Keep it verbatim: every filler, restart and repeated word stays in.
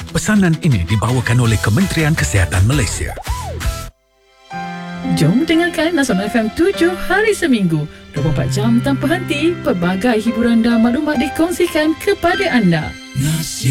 Pesanan ini dibawakan oleh Kementerian Kesihatan Malaysia. Jom dengarkan Nasional F M tujuh hari seminggu, dua puluh empat jam tanpa henti, pelbagai hiburan dan maklumat dikongsikan kepada anda.